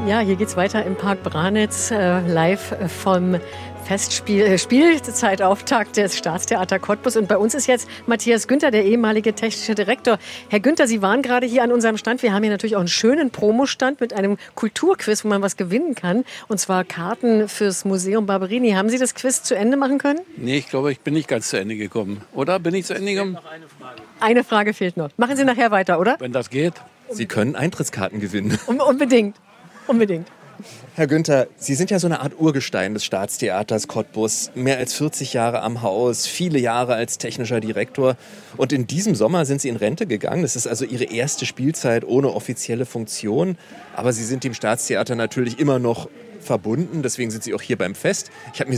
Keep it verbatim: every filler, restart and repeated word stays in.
Ja, hier geht's weiter im Park Branitz, äh, live vom Festspiel, äh, Spielzeitauftakt des Staatstheater Cottbus. Und bei uns ist jetzt Matthias Günther, der ehemalige technische Direktor. Herr Günther, Sie waren gerade hier an unserem Stand. Wir haben hier natürlich auch einen schönen Promostand mit einem Kulturquiz, wo man was gewinnen kann. Und zwar Karten fürs Museum Barberini. Haben Sie das Quiz zu Ende machen können? Nee, ich glaube, ich bin nicht ganz zu Ende gekommen. Oder? Bin ich zu Ende gekommen? Noch eine Frage. Eine Frage fehlt noch. Machen Sie nachher weiter, oder? Wenn das geht. Sie können Eintrittskarten gewinnen. Un- unbedingt. Unbedingt. Herr Günther, Sie sind ja so eine Art Urgestein des Staatstheaters Cottbus. Mehr als vierzig Jahre am Haus, viele Jahre als technischer Direktor. Und in diesem Sommer sind Sie in Rente gegangen. Das ist also Ihre erste Spielzeit ohne offizielle Funktion. Aber Sie sind dem Staatstheater natürlich immer noch verbunden. Deswegen sind Sie auch hier beim Fest. Ich habe mir